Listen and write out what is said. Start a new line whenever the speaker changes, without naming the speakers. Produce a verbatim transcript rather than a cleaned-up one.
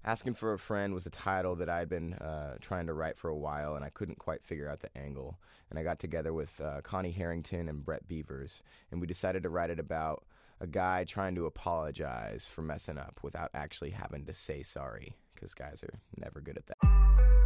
Asking for a Friend was a title that I'd been uh, trying to write for a while, and I couldn't quite figure out the angle. And I got together with uh, Connie Harrington and Brett Beavers, and we decided to write it about a guy trying to apologize for messing up without actually having to say sorry, because guys are never good at that.